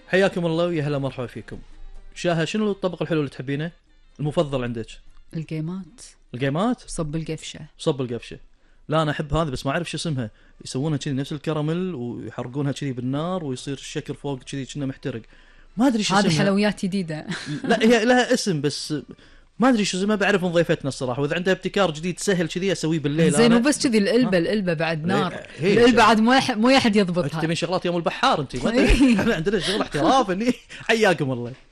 حياكم الله ويا هلا مرحبا فيكم. شاهة، شنو الطبق الحلو اللي تحبينه المفضل عندك؟ الجيمات صب القفشة. لا انا احب هذه بس ما اعرف شو اسمها. يسوونها كذي نفس الكراميل ويحرقونها كذي بالنار ويصير الشكل فوق كذي كأنه محترق. ما ادري شو اسمها. هذه حلويات جديدة. لا هي لها اسم بس ما ادري شو اسمها. بعرف من ضيفتنا الصراحه، واذا عندها ابتكار جديد سهل كذي اسويه بالليل. زين وبس كذي القلبه بعد نار. القلبه بعد مو احد يضبطها. انت من شغلات يوم البحار انت ما احنا عندنا شغل احتراف. حياكم الله.